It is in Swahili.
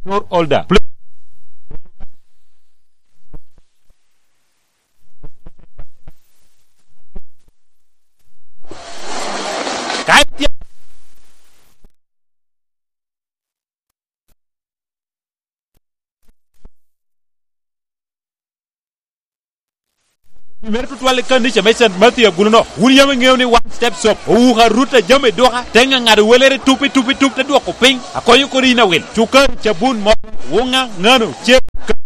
or older. Mertu twale kandi chamesa Matthew Guluno William ngewni one step shop o ha ruta jame doha tenga ngade welere tupi te do ko ping akoyo ko rina wel tukar chabun mo wonga ngano che